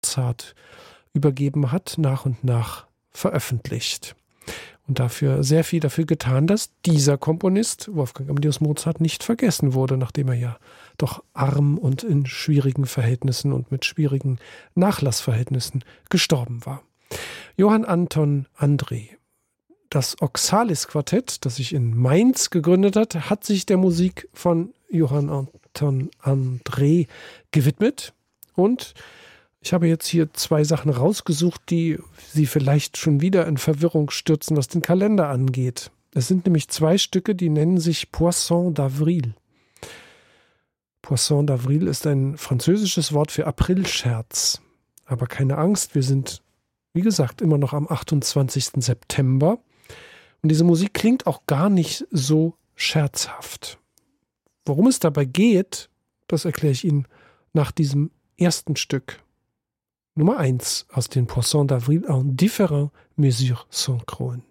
Mozart übergeben hat, nach und nach veröffentlicht. Und sehr viel dafür getan, dass dieser Komponist, Wolfgang Amadeus Mozart, nicht vergessen wurde, nachdem er ja doch arm und in schwierigen Verhältnissen und mit schwierigen Nachlassverhältnissen gestorben war. Johann Anton André. Das Oxalis-Quartett, das sich in Mainz gegründet hat sich der Musik von Johann Anton André gewidmet. Und ich habe jetzt hier 2 Sachen rausgesucht, die Sie vielleicht schon wieder in Verwirrung stürzen, was den Kalender angeht. Es sind nämlich 2 Stücke, die nennen sich Poisson d'Avril. Poisson d'Avril ist ein französisches Wort für Aprilscherz. Aber keine Angst, wir sind, wie gesagt, immer noch am 28. September. Und diese Musik klingt auch gar nicht so scherzhaft. Worum es dabei geht, das erkläre ich Ihnen nach diesem ersten Stück. Nummer 1 aus den Poissons d'Avril en différentes mesures synchrones.